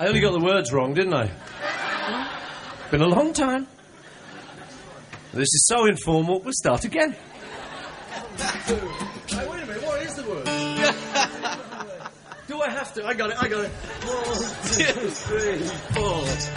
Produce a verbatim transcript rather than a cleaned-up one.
only got the words wrong, didn't I? Been a long time. This is so informal, we'll start again. Hey, wait a minute, what is the word? Do I have to? I got it, I got it. One, two, three, four.